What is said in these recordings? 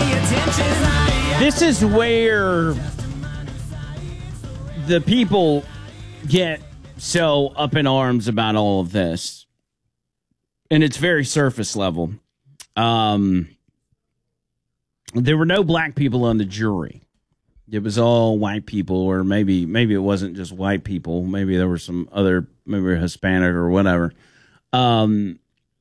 This is where the people get so up in arms about all of this. And it's very surface level. There were no black people on the jury. It was all white people, or maybe it wasn't just white people. Maybe there were some other, maybe Hispanic or whatever. And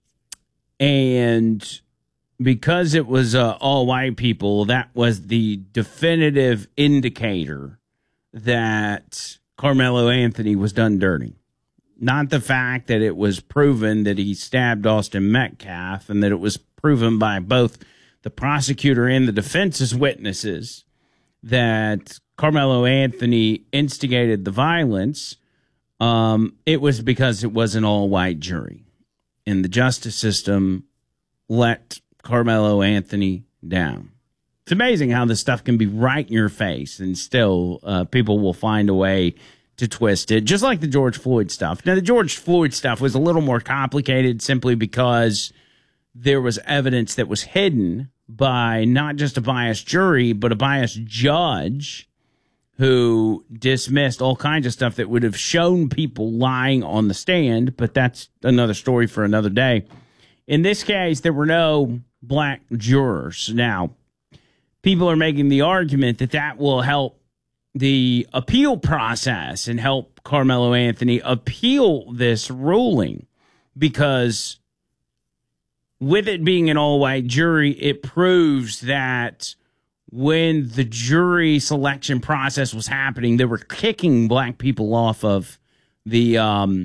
because it was all white people, that was the definitive indicator that Carmelo Anthony was done dirty. Not the fact that it was proven that he stabbed Austin Metcalf, and that it was proven by both the prosecutor and the defense's witnesses that Carmelo Anthony instigated the violence. It was because it was an all-white jury. And the justice system let Carmelo Anthony down. It's amazing how this stuff can be right in your face, and still people will find a way to twist it, just like the George Floyd stuff. Now, the George Floyd stuff was a little more complicated simply because there was evidence that was hidden by not just a biased jury, but a biased judge who dismissed all kinds of stuff that would have shown people lying on the stand, but that's another story for another day. In this case, there were no black jurors. Now, people are making the argument that that will help the appeal process and help Carmelo Anthony appeal this ruling, because with it being an all-white jury, it proves that when the jury selection process was happening, they were kicking black people off of the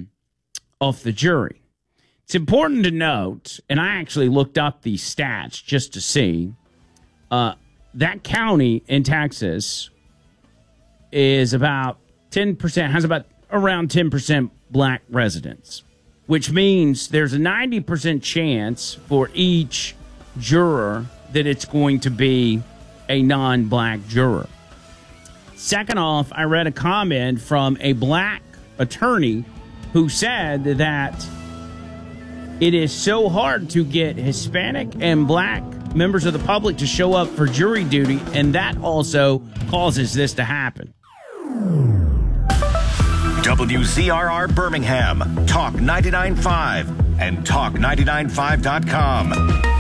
jury. It's important to note, and I actually looked up these stats just to see, that county in Texas is about 10%, has about around 10% black residents, which means there's a 90% chance for each juror that it's going to be a non-black juror. Second off, I read a comment from a black attorney who said that it is so hard to get Hispanic and black members of the public to show up for jury duty, and that also causes this to happen. WCRR Birmingham, Talk 99.5 and Talk995.com.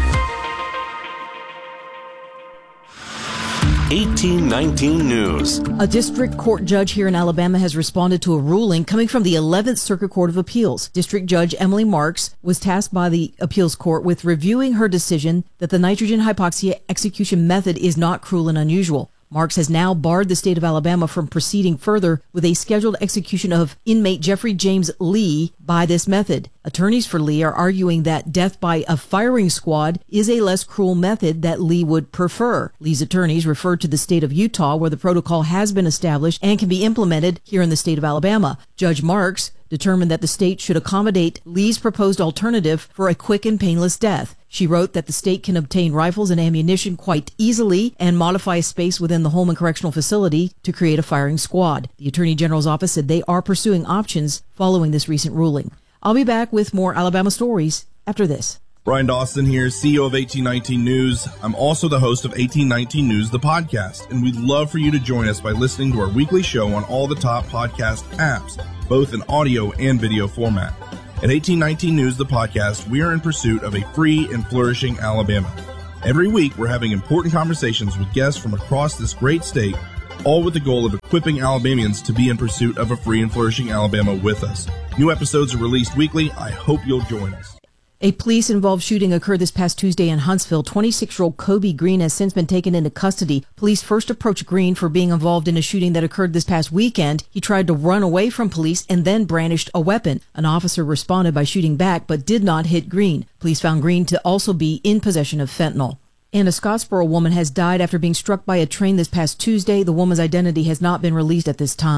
1819 News. A district court judge here in Alabama has responded to a ruling coming from the 11th Circuit Court of Appeals. District Judge Emily Marks was tasked by the appeals court with reviewing her decision that the nitrogen hypoxia execution method is not cruel and unusual. Marks has now barred the state of Alabama from proceeding further with a scheduled execution of inmate Jeffrey James Lee by this method. Attorneys for Lee are arguing that death by a firing squad is a less cruel method that Lee would prefer. Lee's attorneys referred to the state of Utah, where the protocol has been established and can be implemented here in the state of Alabama. Judge Marks determined that the state should accommodate Lee's proposed alternative for a quick and painless death. She wrote that the state can obtain rifles and ammunition quite easily and modify a space within the Holman Correctional Facility to create a firing squad. The Attorney General's office said they are pursuing options following this recent ruling. I'll be back with more Alabama stories after this. Brian Dawson here, CEO of 1819 News. I'm also the host of 1819 News, the podcast, and we'd love for you to join us by listening to our weekly show on all the top podcast apps, both in audio and video format. At 1819 News, the podcast, we are in pursuit of a free and flourishing Alabama. Every week, we're having important conversations with guests from across this great state, all with the goal of equipping Alabamians to be in pursuit of a free and flourishing Alabama with us. New episodes are released weekly. I hope you'll join us. A police-involved shooting occurred this past Tuesday in Huntsville. 26-year-old Kobe Green has since been taken into custody. Police first approached Green for being involved in a shooting that occurred this past weekend. He tried to run away from police and then brandished a weapon. An officer responded by shooting back but did not hit Green. Police found Green to also be in possession of fentanyl. And a Scottsboro woman has died after being struck by a train this past Tuesday. The woman's identity has not been released at this time.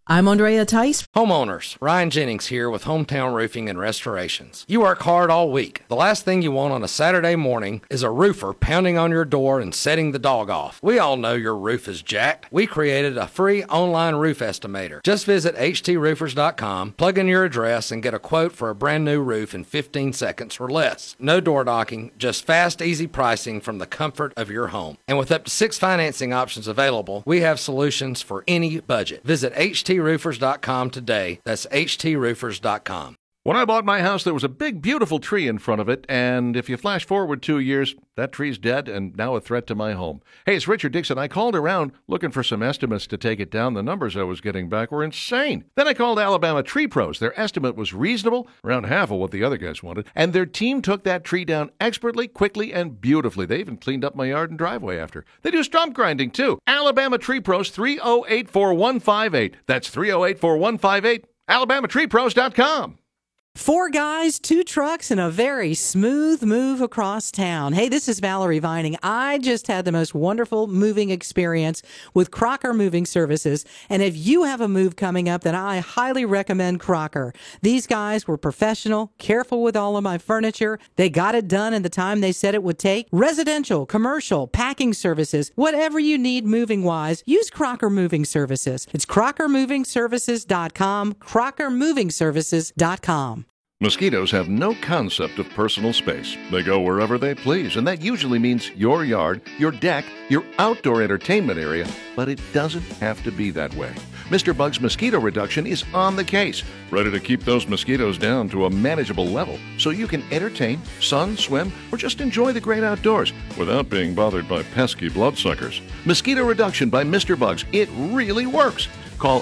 I'm Andrea Tice. Homeowners, Ryan Jennings here with Hometown Roofing and Restorations. You work hard all week. The last thing you want on a Saturday morning is a roofer pounding on your door and setting the dog off. We all know your roof is jacked. We created a free online roof estimator. Just visit htsroofers.com, plug in your address, and get a quote for a brand new roof in 15 seconds or less. No door knocking, just fast, easy pricing from the comfort of your home. And with up to 6 financing options available, we have solutions for any budget. Visit htsroofers.com today. That's htsroofers.com. When I bought my house, there was a big, beautiful tree in front of it, and if you flash forward 2 years, that tree's dead and now a threat to my home. Hey, it's Richard Dixon. I called around looking for some estimates to take it down. The numbers I was getting back were insane. Then I called Alabama Tree Pros. Their estimate was reasonable, around half of what the other guys wanted, and their team took that tree down expertly, quickly, and beautifully. They even cleaned up my yard and driveway after. They do stump grinding, too. Alabama Tree Pros, 308-4158. That's 308-4158. AlabamaTreePros.com. 4 guys, 2 trucks, and a very smooth move across town. Hey, this is Valerie Vining. I just had the most wonderful moving experience with Crocker Moving Services. And if you have a move coming up, then I highly recommend Crocker. These guys were professional, careful with all of my furniture. They got it done in the time they said it would take. Residential, commercial, packing services, whatever you need moving-wise, use Crocker Moving Services. It's crockermovingservices.com, crockermovingservices.com. Mosquitoes have no concept of personal space. They go wherever they please, and that usually means your yard, your deck, your outdoor entertainment area, but it doesn't have to be that way. Mr. Bug's Mosquito Reduction is on the case, ready to keep those mosquitoes down to a manageable level so you can entertain, sun, swim, or just enjoy the great outdoors without being bothered by pesky bloodsuckers. Mosquito Reduction by Mr. Bugs. It really works. Call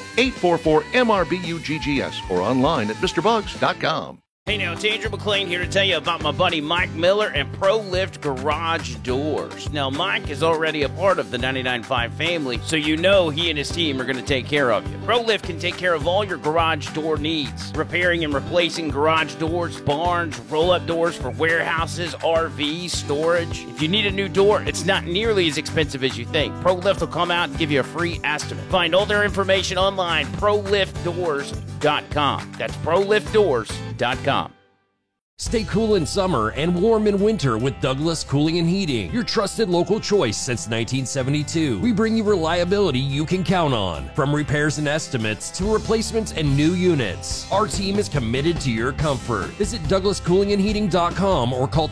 844-MRBUGGS or online at MrBugs.com. Hey now, it's Andrew McLean here to tell you about my buddy Mike Miller and ProLift Garage Doors. Now, Mike is already a part of the 99.5 family, so you know he and his team are going to take care of you. ProLift can take care of all your garage door needs, repairing and replacing garage doors, barns, roll-up doors for warehouses, RVs, storage. If you need a new door, it's not nearly as expensive as you think. ProLift will come out and give you a free estimate. Find all their information online, ProLiftDoors.com. That's ProLiftDoors.com. Stay cool in summer and warm in winter with Douglas Cooling and Heating, your trusted local choice since 1972. We bring you reliability you can count on, from repairs and estimates to replacements and new units. Our team is committed to your comfort. Visit DouglasCoolingandHeating.com or call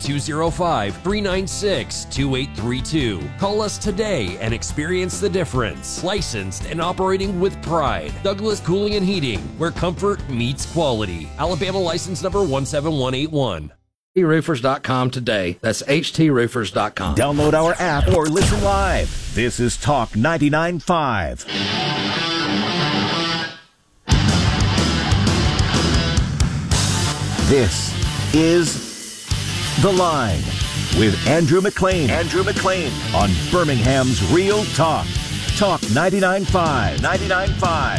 205-396-2832. Call us today and experience the difference. Licensed and operating with pride. Douglas Cooling and Heating, where comfort meets quality. Alabama license number 17181. htsroofers.com today. That's htsroofers.com. Download our app or listen live. This is Talk 99.5. This is The Line with Andrew McLean. Andrew McLean on Birmingham's Real Talk. Talk 99.5. 99.5.